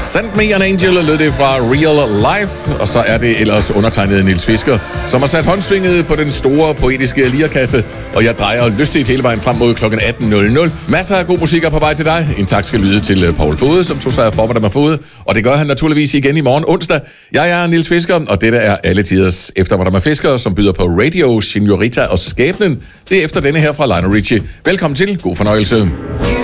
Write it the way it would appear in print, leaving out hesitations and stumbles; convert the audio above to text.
Send Me an Angel lød det fra Real Life, og så er det ellers undertegnet Niels Fisker, som har sat håndsvinget på den store poetiske lirakasse, og jeg drejer lystigt hele vejen frem mod kl. 18.00. Masser af god musik er på vej til dig. En tak skal lyde til Paul Fode, som tog sig af formiddag med Fode, og det gør han naturligvis igen i morgen onsdag. Jeg er Niels Fisker, og dette er alle tiders eftermiddag med Fisker, som byder på Radio, Signorita og Skæbnen. Det er efter denne her fra Lionel Richie. Velkommen til. God fornøjelse.